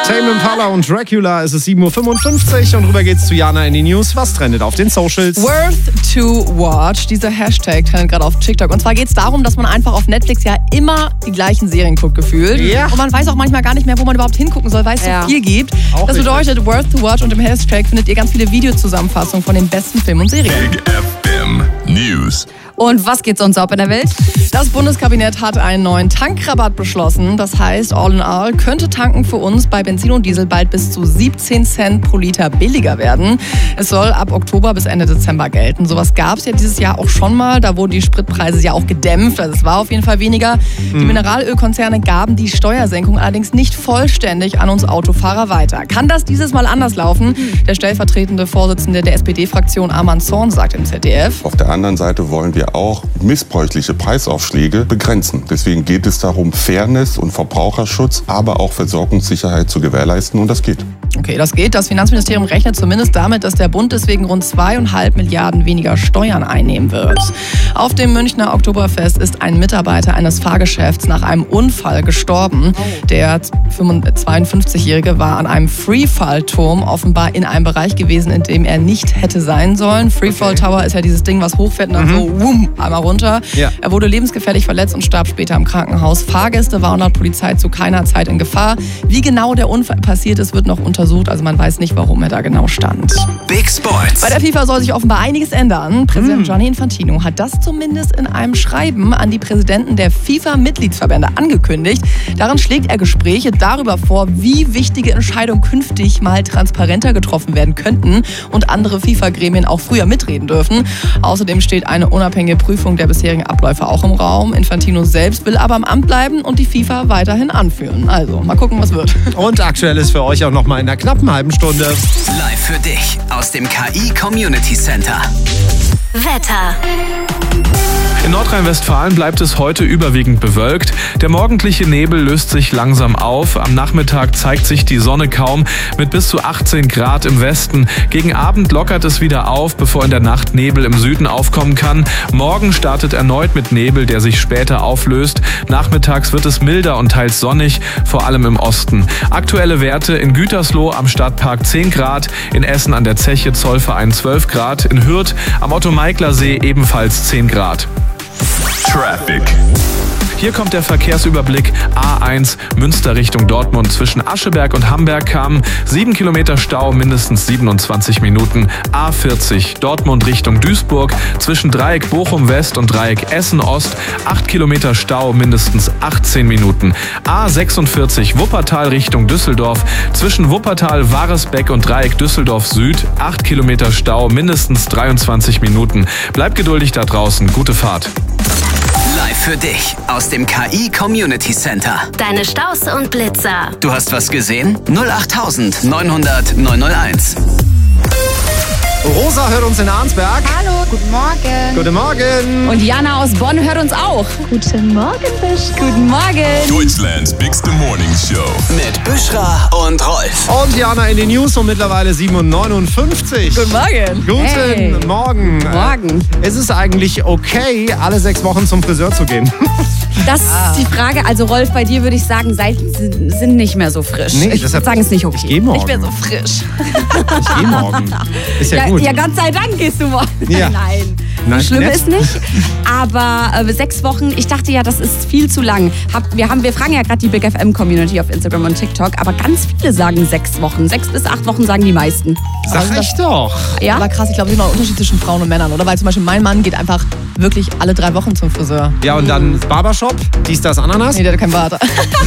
Tame Impala und Dracula, es ist 7.55 Uhr und rüber geht's zu Jana in die News. Was trendet auf den Socials? Worth to watch, dieser Hashtag trendet gerade auf TikTok. Und zwar geht's darum, dass man einfach auf Netflix ja immer die gleichen Serien guckt, gefühlt. Ja. Und man weiß auch manchmal gar nicht mehr, wo man überhaupt hingucken soll, weil es so viel gibt. Auch das bedeutet, Worth to watch und im Hashtag findet ihr ganz viele Videozusammenfassungen von den besten Filmen und Serien. Big FM News. Und was geht sonst ab in der Welt? Das Bundeskabinett hat einen neuen Tankrabatt beschlossen. Das heißt, all in all könnte Tanken für uns bei Benzin und Diesel bald bis zu 17 Cent pro Liter billiger werden. Es soll ab Oktober bis Ende Dezember gelten. Sowas gab es ja dieses Jahr auch schon mal. Da wurden die Spritpreise ja auch gedämpft. Also es war auf jeden Fall weniger. Die Mineralölkonzerne gaben die Steuersenkung allerdings nicht vollständig an uns Autofahrer weiter. Kann das dieses Mal anders laufen? Der stellvertretende Vorsitzende der SPD-Fraktion Arman Zorn sagt im ZDF. Auf der anderen Seite wollen wir auch missbräuchliche Preisaufschläge begrenzen. Deswegen geht es darum, Fairness und Verbraucherschutz, aber auch Versorgungssicherheit zu gewährleisten und das geht. Okay, das geht. Das Finanzministerium rechnet zumindest damit, dass der Bund deswegen rund 2,5 Milliarden weniger Steuern einnehmen wird. Auf dem Münchner Oktoberfest ist ein Mitarbeiter eines Fahrgeschäfts nach einem Unfall gestorben. Der 52-Jährige war an einem Freefall-Turm offenbar in einem Bereich gewesen, in dem er nicht hätte sein sollen. Freefall Tower ist ja dieses Ding, was hochfährt und dann so einmal runter. Ja. Er wurde lebensgefährlich verletzt und starb später im Krankenhaus. Fahrgäste waren laut Polizei zu keiner Zeit in Gefahr. Wie genau der Unfall passiert ist, wird noch untersucht. Also man weiß nicht, warum er da genau stand. Big Sports. Bei der FIFA soll sich offenbar einiges ändern. Präsident Gianni Infantino hat das zumindest in einem Schreiben an die Präsidenten der FIFA-Mitgliedsverbände angekündigt. Darin schlägt er Gespräche darüber vor, wie wichtige Entscheidungen künftig mal transparenter getroffen werden könnten und andere FIFA-Gremien auch früher mitreden dürfen. Außerdem steht eine unabhängige Prüfung der bisherigen Abläufe auch im Raum. Infantino selbst will aber am Amt bleiben und die FIFA weiterhin anführen. Also, mal gucken, was wird. Und aktuell ist für euch auch noch mal in einer knappen halben Stunde. Live für dich aus dem KI Community Center. Wetter. In Nordrhein-Westfalen bleibt es heute überwiegend bewölkt. Der morgendliche Nebel löst sich langsam auf. Am Nachmittag zeigt sich die Sonne kaum mit bis zu 18 Grad im Westen. Gegen Abend lockert es wieder auf, bevor in der Nacht Nebel im Süden aufkommen kann. Morgen startet erneut mit Nebel, der sich später auflöst. Nachmittags wird es milder und teils sonnig, vor allem im Osten. Aktuelle Werte: in Gütersloh am Stadtpark 10 Grad, in Essen an der Zeche Zollverein 12 Grad, in Hürth am Otto-Meikler-See ebenfalls 10 Grad. Traffic. Hier kommt der Verkehrsüberblick. A1 Münster Richtung Dortmund. Zwischen Ascheberg und Hamberg kamen 7 Kilometer Stau, mindestens 27 Minuten. A40 Dortmund Richtung Duisburg. Zwischen Dreieck Bochum West und Dreieck Essen Ost 8 Kilometer Stau, mindestens 18 Minuten. A46 Wuppertal Richtung Düsseldorf. Zwischen Wuppertal, Waresbeck und Dreieck Düsseldorf Süd 8 Kilometer Stau, mindestens 23 Minuten. Bleib geduldig da draußen. Gute Fahrt. Live für dich aus dem KI Community Center. Deine Staus und Blitzer. Du hast was gesehen? 08000 900 901. Rosa hört uns in Arnsberg. Hallo, guten Morgen. Guten Morgen. Und Jana aus Bonn hört uns auch. Guten Morgen, Bischra. Guten Morgen. Deutschlands Bigste Morning Show. Mit Bischra und Rolf. Und Jana in den News um mittlerweile 7.59 Uhr. Guten Morgen. Guten Morgen. Morgen. Ist es eigentlich okay, alle 6 Wochen zum Friseur zu gehen? Das ist die Frage. Also Rolf, bei dir würde ich sagen, Seiten sind nicht mehr so frisch. Nee, ich würde sagen, es ist nicht okay. Ich gehe morgen. Ich bin so frisch. Ich gehe morgen. Ist ja gut. Ja, Gott sei Dank gehst du morgen. Ja. Nein. Schlimm nett. ist nicht. Aber 6 Wochen, ich dachte ja, das ist viel zu lang. Wir fragen ja gerade die Big FM Community auf Instagram und TikTok, aber ganz viele sagen 6 Wochen. 6 bis 8 Wochen sagen die meisten. Sag ich doch. Ja? Aber krass, ich glaube, es ist immer ein Unterschied zwischen Frauen und Männern, oder? Weil zum Beispiel mein Mann geht einfach wirklich alle 3 Wochen zum Friseur. Ja, und dann Barbershop, dies, das, Ananas. Nee, der hat keinen Bart.